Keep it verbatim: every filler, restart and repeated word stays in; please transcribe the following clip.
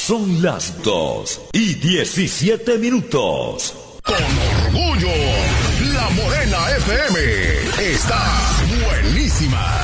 Son las dos y diecisiete minutos. Con orgullo, La Morena F M está buenísima.